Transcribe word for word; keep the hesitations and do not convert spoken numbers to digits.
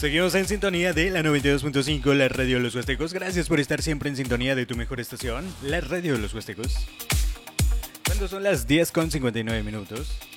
Seguimos en sintonía de la noventa y dos punto cinco, la radio de los Huastecos. Gracias por estar siempre en sintonía de tu mejor estación, la radio de los Huastecos. Cuando son las diez con cincuenta y nueve minutos.